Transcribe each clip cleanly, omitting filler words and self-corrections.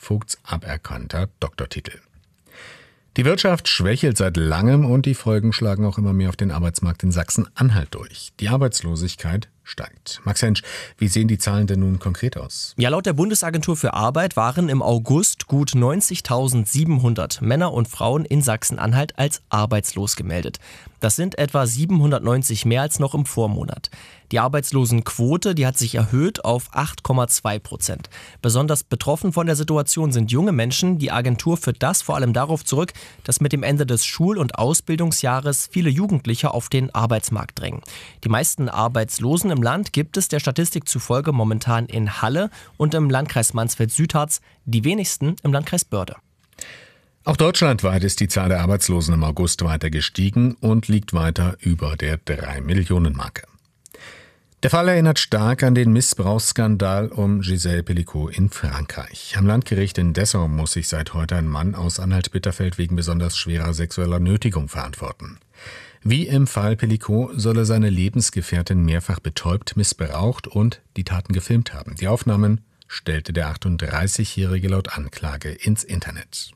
Vogts aberkannter Doktortitel. Die Wirtschaft schwächelt seit langem und die Folgen schlagen auch immer mehr auf den Arbeitsmarkt in Sachsen-Anhalt durch. Die Arbeitslosigkeit steigt. Max Hensch, wie sehen die Zahlen denn nun konkret aus? Ja, laut der Bundesagentur für Arbeit waren im August gut 90.700 Männer und Frauen in Sachsen-Anhalt als arbeitslos gemeldet. Das sind etwa 790 mehr als noch im Vormonat. Die Arbeitslosenquote, die hat sich erhöht auf 8,2%. Besonders betroffen von der Situation sind junge Menschen. Die Agentur führt das vor allem darauf zurück, dass mit dem Ende des Schul- und Ausbildungsjahres viele Jugendliche auf den Arbeitsmarkt drängen. Die meisten Arbeitslosen im Land gibt es der Statistik zufolge momentan in Halle und im Landkreis Mansfeld-Südharz, die wenigsten im Landkreis Börde. Auch deutschlandweit ist die Zahl der Arbeitslosen im August weiter gestiegen und liegt weiter über der 3-Millionen-Marke. Der Fall erinnert stark an den Missbrauchsskandal um Gisèle Pelicot in Frankreich. Am Landgericht in Dessau muss sich seit heute ein Mann aus Anhalt-Bitterfeld wegen besonders schwerer sexueller Nötigung verantworten. Wie im Fall Pelicot soll er seine Lebensgefährtin mehrfach betäubt, missbraucht und die Taten gefilmt haben. Die Aufnahmen stellte der 38-Jährige laut Anklage ins Internet.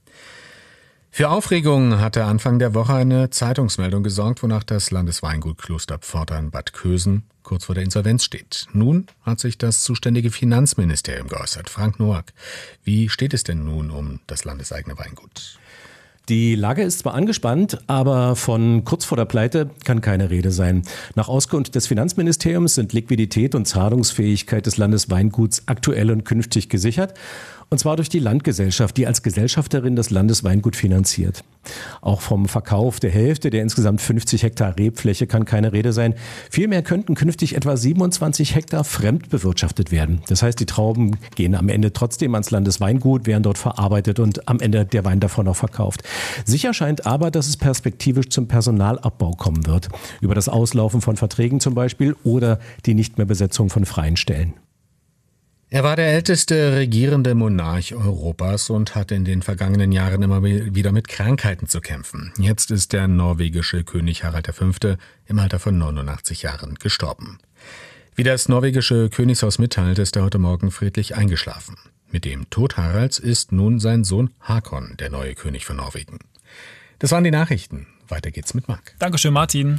Für Aufregung hatte Anfang der Woche eine Zeitungsmeldung gesorgt, wonach das Landesweingut Kloster Pforta in Bad Kösen kurz vor der Insolvenz steht. Nun hat sich das zuständige Finanzministerium geäußert. Frank Noack, wie steht es denn nun um das landeseigene Weingut? Die Lage ist zwar angespannt, aber von kurz vor der Pleite kann keine Rede sein. Nach Auskunft des Finanzministeriums sind Liquidität und Zahlungsfähigkeit des Landesweinguts aktuell und künftig gesichert. Und zwar durch die Landgesellschaft, die als Gesellschafterin das Landesweingut finanziert. Auch vom Verkauf der Hälfte der insgesamt 50 Hektar Rebfläche kann keine Rede sein. Vielmehr könnten künftig etwa 27 Hektar fremd bewirtschaftet werden. Das heißt, die Trauben gehen am Ende trotzdem ans Landesweingut, werden dort verarbeitet und am Ende der Wein davon auch verkauft. Sicher scheint aber, dass es perspektivisch zum Personalabbau kommen wird. Über das Auslaufen von Verträgen zum Beispiel oder die Nichtmehrbesetzung von freien Stellen. Er war der älteste regierende Monarch Europas und hatte in den vergangenen Jahren immer wieder mit Krankheiten zu kämpfen. Jetzt ist der norwegische König Harald V. im Alter von 89 Jahren gestorben. Wie das norwegische Königshaus mitteilt, ist er heute Morgen friedlich eingeschlafen. Mit dem Tod Haralds ist nun sein Sohn Hakon der neue König von Norwegen. Das waren die Nachrichten. Weiter geht's mit Marc. Dankeschön, Martin.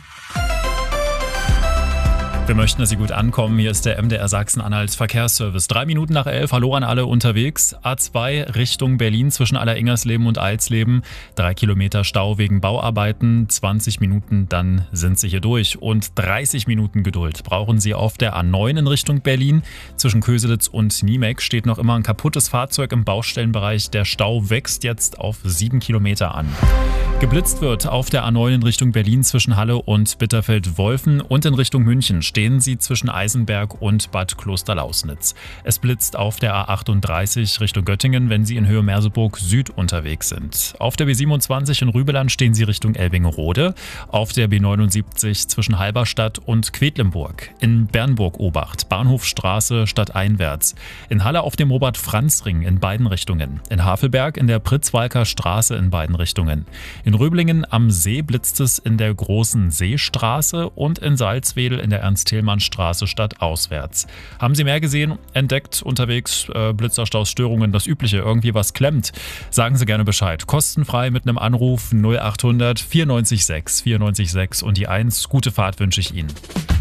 Wir möchten, dass Sie gut ankommen. Hier ist der MDR Sachsen-Anhalt Verkehrsservice. 3 Minuten nach 11. Hallo an alle unterwegs. A2 Richtung Berlin zwischen Alleringers-Leben und Eilsleben. 3 Kilometer Stau wegen Bauarbeiten. 20 Minuten, dann sind Sie hier durch. Und 30 Minuten Geduld brauchen Sie auf der A9 in Richtung Berlin. Zwischen Köselitz und Niemek steht noch immer ein kaputtes Fahrzeug im Baustellenbereich. Der Stau wächst jetzt auf 7 Kilometer an. Geblitzt wird auf der A9 in Richtung Berlin zwischen Halle und Bitterfeld-Wolfen und in Richtung München stehen Sie zwischen Eisenberg und Bad Klosterlausnitz. Es blitzt auf der A38 Richtung Göttingen, wenn Sie in Höhe Merseburg Süd unterwegs sind. Auf der B27 in Rübeland stehen Sie Richtung Elbingerode. Auf der B79 zwischen Halberstadt und Quedlinburg. In Bernburg-Obacht, Bahnhofstraße stadteinwärts. In Halle auf dem Robert-Franz-Ring in beiden Richtungen. In Havelberg in der Pritzwalker Straße in beiden Richtungen. In Röblingen am See blitzt es in der Großen Seestraße und in Salzwedel in der Ernst-Thälmann-Straße stadtauswärts. Haben Sie mehr gesehen, entdeckt, unterwegs, Blitzerstaus, Störungen, das Übliche, irgendwie was klemmt? Sagen Sie gerne Bescheid. Kostenfrei mit einem Anruf 0800 94 6 94 6 und die 1. Gute Fahrt wünsche ich Ihnen.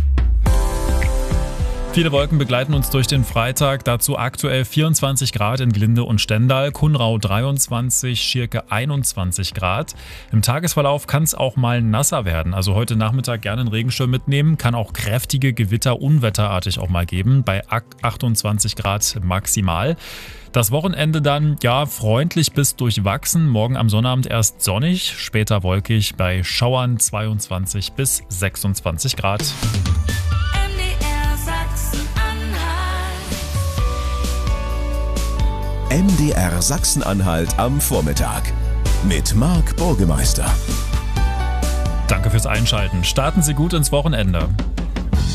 Viele Wolken begleiten uns durch den Freitag, dazu aktuell 24 Grad in Glinde und Stendal, Kuhnrau 23, Schierke 21 Grad. Im Tagesverlauf kann es auch mal nasser werden, also heute Nachmittag gerne einen Regenschirm mitnehmen, kann auch kräftige Gewitter unwetterartig auch mal geben, bei 28 Grad maximal. Das Wochenende dann, ja, freundlich bis durchwachsen, morgen am Sonnabend erst sonnig, später wolkig, bei Schauern 22 bis 26 Grad. MDR Sachsen-Anhalt am Vormittag mit Marc Burgemeister. Danke fürs Einschalten. Starten Sie gut ins Wochenende.